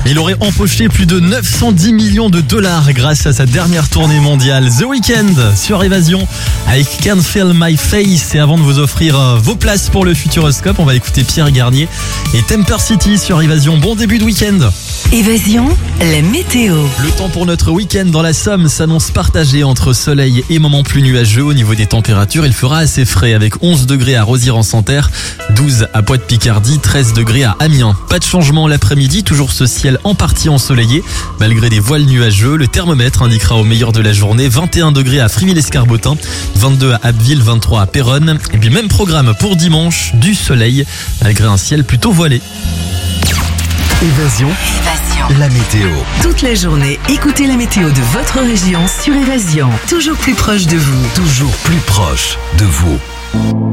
Il aurait empoché plus de 910 millions de dollars grâce à sa dernière tournée mondiale. The Weeknd sur Évasion avec Can't Feel My Face. Et avant de vous offrir vos places pour le Futuroscope, on va écouter Pierre Garnier et Temper City sur Évasion. Bon début de week-end. Évasion, la météo. Le temps pour notre week-end dans la Somme s'annonce partagé entre soleil et moments plus nuageux. Au niveau des températures, il fera assez frais avec 11 degrés à Rosières-en-Santerre, 12 à Poix-de-Picardie, 13 degrés à Amiens. Pas de changement l'après-midi, toujours ce ciel en partie ensoleillé. Malgré des voiles nuageux, le thermomètre indiquera au meilleur de la journée 21 degrés à Friville-Escarbotin, 22 à Abbeville, 23 à Péronne. Et puis même programme pour dimanche, du soleil malgré un ciel plutôt voilé. Évasion, la météo. Toute la journée, écoutez la météo de votre région sur Évasion. Toujours plus proche de vous. Toujours plus proche de vous.